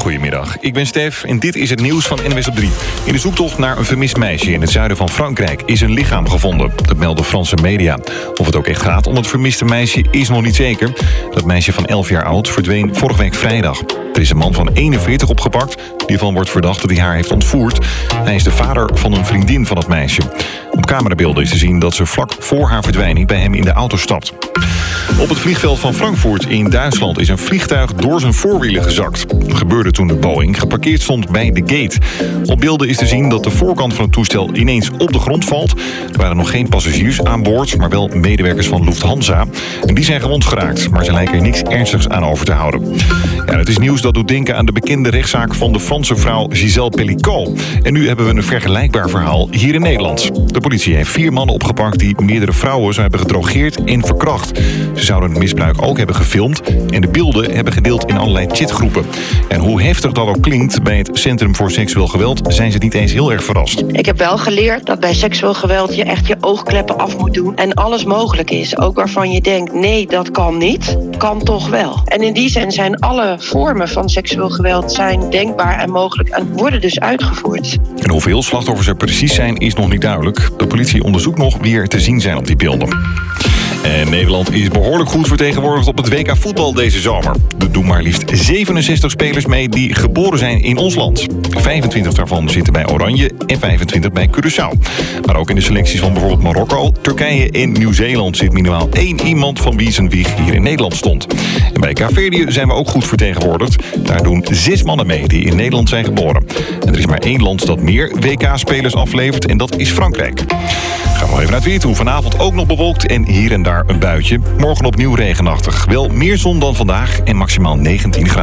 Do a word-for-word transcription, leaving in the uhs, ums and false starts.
Goedemiddag, ik ben Stef en dit is het nieuws van N W S op drie. In de zoektocht naar een vermist meisje in het zuiden van Frankrijk is een lichaam gevonden. Dat melden Franse media. Of het ook echt gaat om het vermiste meisje is nog niet zeker. Dat meisje van elf jaar oud verdween vorige week vrijdag. Er is een man van eenenveertig opgepakt die ervan wordt verdacht dat hij haar heeft ontvoerd. Hij is de vader van een vriendin van het meisje. Op camerabeelden is te zien dat ze vlak voor haar verdwijning bij hem in de auto stapt. Op het vliegveld van Frankfurt in Duitsland is een vliegtuig door zijn voorwielen gezakt. Dat gebeurde toen de Boeing geparkeerd stond bij de gate. Op beelden is te zien dat de voorkant van het toestel ineens op de grond valt. Er waren nog geen passagiers aan boord, maar wel medewerkers van Lufthansa. En die zijn gewond geraakt, maar ze lijken er niks ernstigs aan over te houden. Ja, het is nieuws dat doet denken aan de bekende rechtszaak van de Franse vrouw Gisèle Pelicot. En nu hebben we een vergelijkbaar verhaal hier in Nederland. De politie heeft vier mannen opgepakt die meerdere vrouwen zou hebben gedrogeerd en verkracht. Ze zouden het misbruik ook hebben gefilmd en de beelden hebben gedeeld in allerlei chatgroepen. En hoe heftig dat ook klinkt, bij het Centrum voor Seksueel Geweld zijn ze niet eens heel erg verrast. Ik heb wel geleerd dat bij seksueel geweld je echt je oogkleppen af moet doen en alles mogelijk is. Ook waarvan je denkt, nee, dat kan niet, kan toch wel. En in die zin zijn alle vormen van seksueel geweld zijn denkbaar en mogelijk en worden dus uitgevoerd. En hoeveel slachtoffers er precies zijn is nog niet duidelijk. De politie onderzoekt nog wie er te zien zijn op die beelden. En Nederland is behoorlijk goed vertegenwoordigd op het W K voetbal deze zomer. Er doen maar liefst zevenenzestig spelers mee die geboren zijn in ons land. vijfentwintig daarvan zitten bij Oranje en vijfentwintig bij Curaçao. Maar ook in de selecties van bijvoorbeeld Marokko, Turkije en Nieuw-Zeeland zit minimaal één iemand van wie zijn wieg hier in Nederland stond. En bij Kaapverdië zijn we ook goed vertegenwoordigd. Daar doen zes mannen mee die in Nederland zijn geboren. En er is maar één land dat meer W K-spelers aflevert en dat is Frankrijk. Gaan we even naar het weer toe. Vanavond ook nog bewolkt en hier en daar een buitje. Morgen opnieuw regenachtig. Wel meer zon dan vandaag en maximaal negentien graden.